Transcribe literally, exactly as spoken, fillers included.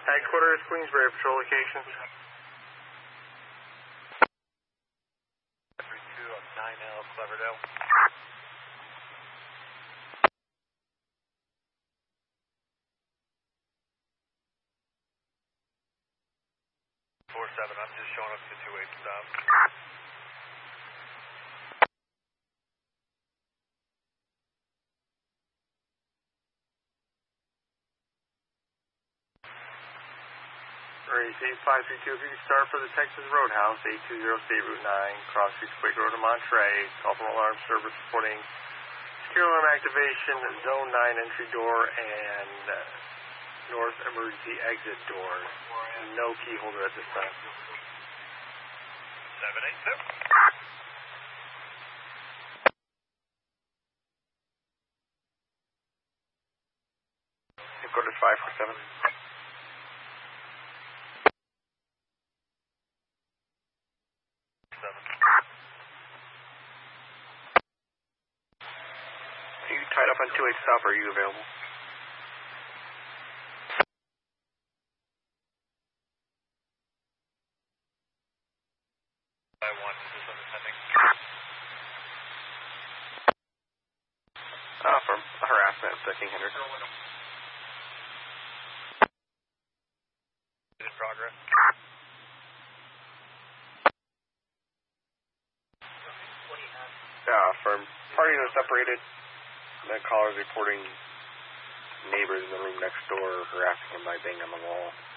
Headquarters, Queensbury Patrol locations. three two on nine L, Cleverdale. four seven, I'm just showing up to two eight stop. Race eight five three two, if you could start for the Texas Roadhouse, eight two zero State Route nine, Cross Street, Quake Road to Monterey. Call from alarm service reporting secure alarm activation, zone nine entry door, and uh, north emergency exit door. No key holder at this time. seven eight two. Headquarters five four seven. Are you tied up on two eight stop, or are you available? I one, is this understanding? Uh, from harassment, thirteen hundred. In progress. Uh, from parties are separated, the caller's reporting neighbors in the room next door harassing him by banging on the wall.